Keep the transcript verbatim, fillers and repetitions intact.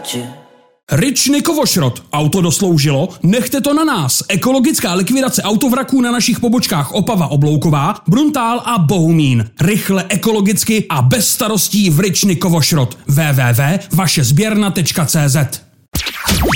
oči. Ryčny Kovošrot. Auto dosloužilo? Nechte to na nás. Ekologická likvidace autovraků na našich pobočkách Opava Oblouková, Bruntál a Bohumín. Rychle, ekologicky a bez starostí v Ryčny Kovošrot. w w w tečka vaše sběrna tečka cé zet